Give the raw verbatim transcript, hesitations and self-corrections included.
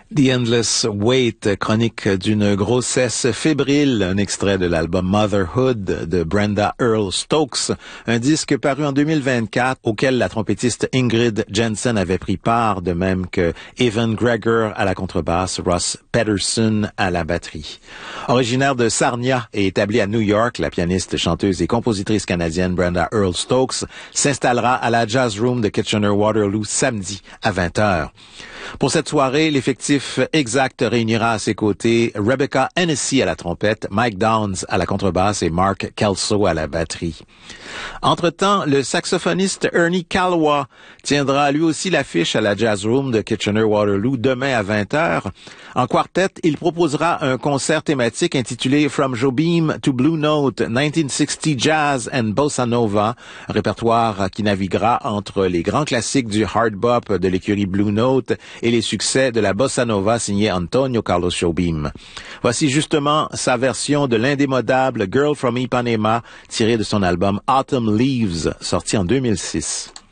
The Endless Wait, chronique d'une grossesse fébrile, un extrait de l'album Motherhood de Brenda Earl Stokes, un disque paru en deux mille vingt-quatre auquel la trompettiste Ingrid Jensen avait pris part, de même que Evan Gregor à la contrebasse, Ross Peterson à la batterie. Originaire de Sarnia et établie à New York, la pianiste, chanteuse et compositrice canadienne Brenda Earl Stokes s'installera à la Jazz Room de Kitchener-Waterloo samedi à vingt heures. Pour cette soirée, l'effectif exact réunira à ses côtés Rebecca Hennessy à la trompette, Mike Downs à la contrebasse et Mark Kelso à la batterie. Entre-temps, le saxophoniste Ernie Calwa tiendra lui aussi l'affiche à la Jazz Room de Kitchener-Waterloo demain à vingt heures. En quartet, il proposera un concert thématique intitulé From Jobim to Blue Note, nineteen sixty Jazz and Bossa Nova, un répertoire qui naviguera entre les grands classiques du hard bop de l'écurie Blue Note et les succès de la Bossa Nova signée Antonio Carlos Jobim. Voici justement sa version de l'indémodable Girl from Ipanema tirée de son album Autumn Leaves, sorti en deux mille six.